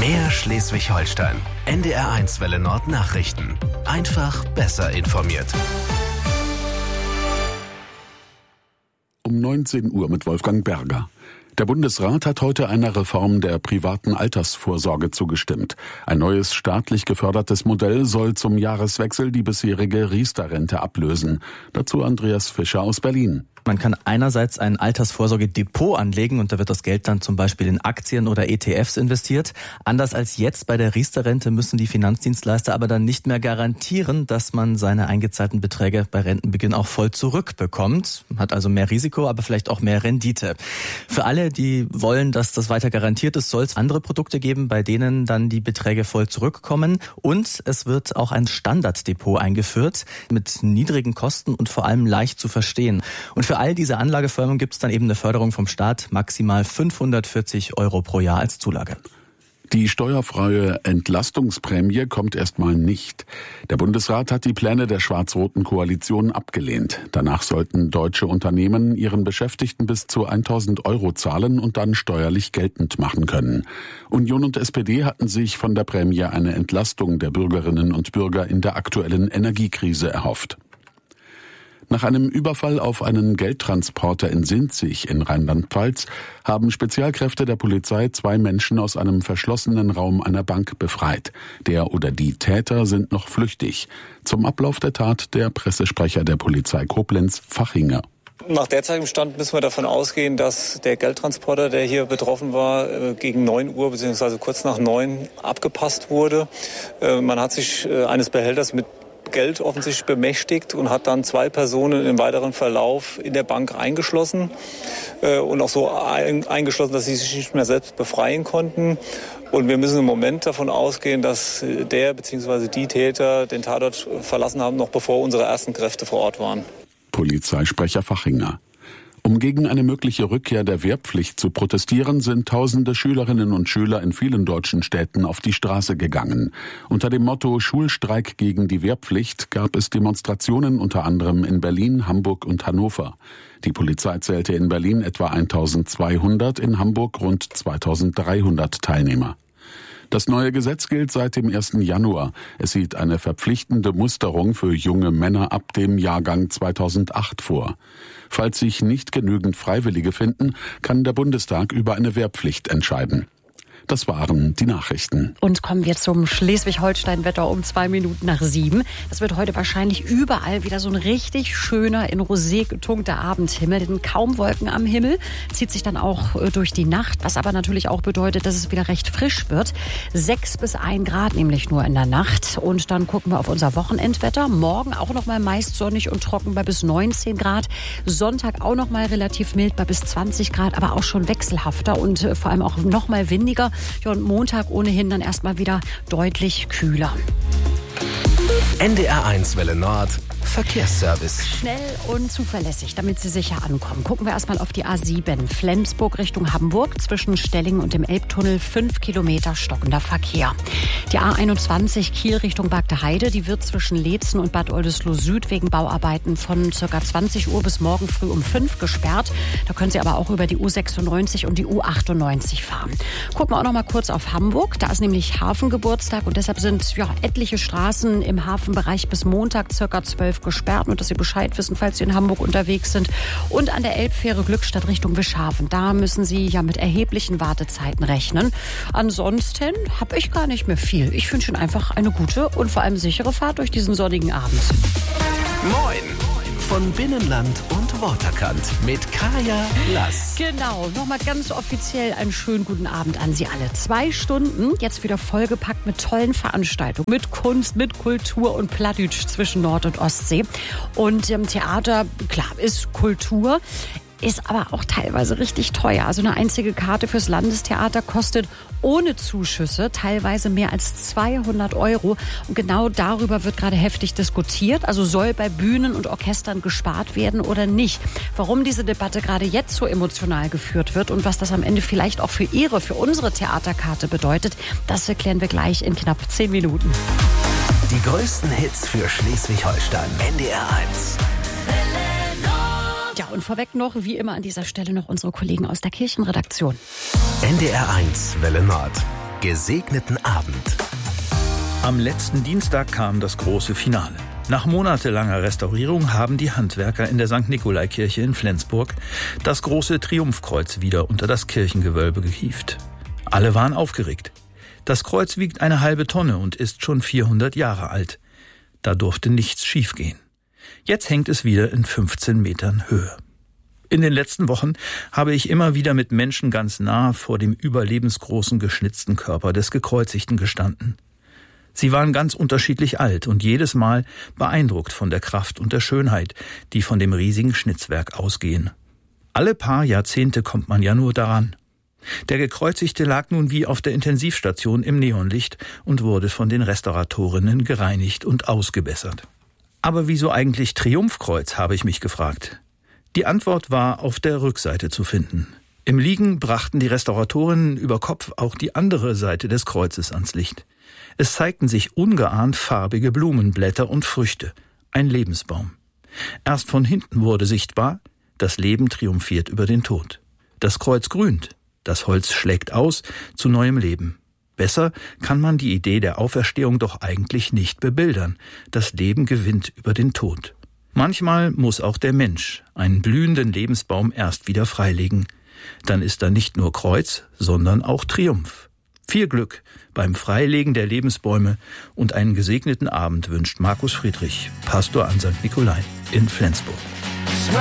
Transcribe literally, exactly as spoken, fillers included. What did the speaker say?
Mehr Schleswig-Holstein. N D R eins Welle Nord Nachrichten. Einfach besser informiert. Um neunzehn Uhr mit Wolfgang Berger. Der Bundesrat hat heute einer Reform der privaten Altersvorsorge zugestimmt. Ein neues staatlich gefördertes Modell soll zum Jahreswechsel die bisherige Riester-Rente ablösen. Dazu Andreas Fischer aus Berlin. Man kann einerseits ein Altersvorsorgedepot anlegen und da wird das Geld dann zum Beispiel in Aktien oder E T Fs investiert. Anders als jetzt bei der Riester-Rente müssen die Finanzdienstleister aber dann nicht mehr garantieren, dass man seine eingezahlten Beträge bei Rentenbeginn auch voll zurückbekommt. Hat also mehr Risiko, aber vielleicht auch mehr Rendite. Für alle, die wollen, dass das weiter garantiert ist, soll es andere Produkte geben, bei denen dann die Beträge voll zurückkommen. Und es wird auch ein Standarddepot eingeführt mit niedrigen Kosten und vor allem leicht zu verstehen. Und für all diese Anlageformen gibt es dann eben eine Förderung vom Staat, maximal fünfhundertvierzig Euro pro Jahr als Zulage. Die steuerfreie Entlastungsprämie kommt erstmal nicht. Der Bundesrat hat die Pläne der schwarz-roten Koalition abgelehnt. Danach sollten deutsche Unternehmen ihren Beschäftigten bis zu tausend Euro zahlen und dann steuerlich geltend machen können. Union und S P D hatten sich von der Prämie eine Entlastung der Bürgerinnen und Bürger in der aktuellen Energiekrise erhofft. Nach einem Überfall auf einen Geldtransporter in Sinzig in Rheinland-Pfalz haben Spezialkräfte der Polizei zwei Menschen aus einem verschlossenen Raum einer Bank befreit. Der oder die Täter sind noch flüchtig. Zum Ablauf der Tat der Pressesprecher der Polizei Koblenz, Fachinger. Nach derzeitigem Stand müssen wir davon ausgehen, dass der Geldtransporter, der hier betroffen war, gegen neun Uhr bzw. kurz nach neun abgepasst wurde. Man hat sich eines Behälters mit Geld offensichtlich bemächtigt und hat dann zwei Personen im weiteren Verlauf in der Bank eingeschlossen äh, und auch so ein, eingeschlossen, dass sie sich nicht mehr selbst befreien konnten. Und wir müssen im Moment davon ausgehen, dass der bzw. die Täter den Tatort verlassen haben, noch bevor unsere ersten Kräfte vor Ort waren. Polizeisprecher Fachinger. Um gegen eine mögliche Rückkehr der Wehrpflicht zu protestieren, sind tausende Schülerinnen und Schüler in vielen deutschen Städten auf die Straße gegangen. Unter dem Motto Schulstreik gegen die Wehrpflicht gab es Demonstrationen unter anderem in Berlin, Hamburg und Hannover. Die Polizei zählte in Berlin etwa eintausendzweihundert, in Hamburg rund zweitausenddreihundert Teilnehmer. Das neue Gesetz gilt seit dem ersten Januar. Es sieht eine verpflichtende Musterung für junge Männer ab dem Jahrgang zweitausendacht vor. Falls sich nicht genügend Freiwillige finden, kann der Bundestag über eine Wehrpflicht entscheiden. Das waren die Nachrichten. Und kommen wir zum Schleswig-Holstein-Wetter um zwei Minuten nach sieben. Das wird heute wahrscheinlich überall wieder so ein richtig schöner, in Rosé getunkter Abendhimmel. Denn kaum Wolken am Himmel, zieht sich dann auch durch die Nacht. Was aber natürlich auch bedeutet, dass es wieder recht frisch wird. Sechs bis ein Grad nämlich nur in der Nacht. Und dann gucken wir auf unser Wochenendwetter. Morgen auch noch mal meist sonnig und trocken bei bis neunzehn Grad. Sonntag auch noch mal relativ mild bei bis zwanzig Grad, aber auch schon wechselhafter und vor allem auch noch mal windiger. Ja, und Montag ohnehin dann erstmal wieder deutlich kühler. N D R eins Welle Nord Verkehrsservice. Schnell und zuverlässig, damit Sie sicher ankommen. Gucken wir erstmal auf die A sieben. Flensburg Richtung Hamburg. Zwischen Stellingen und dem Elbtunnel fünf Kilometer stockender Verkehr. Die A einundzwanzig Kiel Richtung Bagdeheide. Die wird zwischen Leetzen und Bad Oldesloe Süd wegen Bauarbeiten von ca. zwanzig Uhr bis morgen früh um fünf gesperrt. Da können Sie aber auch über die U sechsundneunzig und die U achtundneunzig fahren. Gucken wir auch noch mal kurz auf Hamburg. Da ist nämlich Hafengeburtstag und deshalb sind ja etliche Straßen im Hafenbereich bis Montag ca. zwölf gesperrt, und dass Sie Bescheid wissen, falls Sie in Hamburg unterwegs sind. Und an der Elbfähre Glückstadt Richtung Wischhafen, da müssen Sie ja mit erheblichen Wartezeiten rechnen. Ansonsten habe ich gar nicht mehr viel. Ich wünsche Ihnen einfach eine gute und vor allem sichere Fahrt durch diesen sonnigen Abend. Moin! Von Binnenland und Waterkant mit Kaya Lass. Genau, nochmal ganz offiziell einen schönen guten Abend an Sie alle. Zwei Stunden, jetzt wieder vollgepackt mit tollen Veranstaltungen, mit Kunst, mit Kultur und Plattdeutsch zwischen Nord- und Ostsee. Und im Theater, klar, ist Kultur. Ist aber auch teilweise richtig teuer. Also eine einzige Karte fürs Landestheater kostet ohne Zuschüsse teilweise mehr als zweihundert Euro. Und genau darüber wird gerade heftig diskutiert. Also soll bei Bühnen und Orchestern gespart werden oder nicht? Warum diese Debatte gerade jetzt so emotional geführt wird und was das am Ende vielleicht auch für Ihre, für unsere Theaterkarte bedeutet, das erklären wir gleich in knapp zehn Minuten. Die größten Hits für Schleswig-Holstein. N D R eins. Ja, und vorweg noch, wie immer an dieser Stelle noch unsere Kollegen aus der Kirchenredaktion. N D R eins Welle Nord. gesegneten Abend. Am letzten Dienstag kam das große Finale. Nach monatelanger Restaurierung haben die Handwerker in der Sankt Nikolaikirche in Flensburg das große Triumphkreuz wieder unter das Kirchengewölbe gehievt. Alle waren aufgeregt. Das Kreuz wiegt eine halbe Tonne und ist schon vierhundert Jahre alt. Da durfte nichts schiefgehen. Jetzt hängt es wieder in fünfzehn Metern Höhe. In den letzten Wochen habe ich immer wieder mit Menschen ganz nah vor dem überlebensgroßen geschnitzten Körper des Gekreuzigten gestanden. Sie waren ganz unterschiedlich alt und jedes Mal beeindruckt von der Kraft und der Schönheit, die von dem riesigen Schnitzwerk ausgehen. Alle paar Jahrzehnte kommt man ja nur daran. Der Gekreuzigte lag nun wie auf der Intensivstation im Neonlicht und wurde von den Restauratorinnen gereinigt und ausgebessert. Aber wieso eigentlich Triumphkreuz, habe ich mich gefragt. Die Antwort war auf der Rückseite zu finden. Im Liegen brachten die Restauratorinnen über Kopf auch die andere Seite des Kreuzes ans Licht. Es zeigten sich ungeahnt farbige Blumenblätter und Früchte, ein Lebensbaum. Erst von hinten wurde sichtbar, das Leben triumphiert über den Tod. Das Kreuz grünt, das Holz schlägt aus zu neuem Leben. Besser kann man die Idee der Auferstehung doch eigentlich nicht bebildern. Das Leben gewinnt über den Tod. Manchmal muss auch der Mensch einen blühenden Lebensbaum erst wieder freilegen. Dann ist da nicht nur Kreuz, sondern auch Triumph. Viel Glück beim Freilegen der Lebensbäume und einen gesegneten Abend wünscht Markus Friedrich, Pastor an Sankt Nikolai in Flensburg.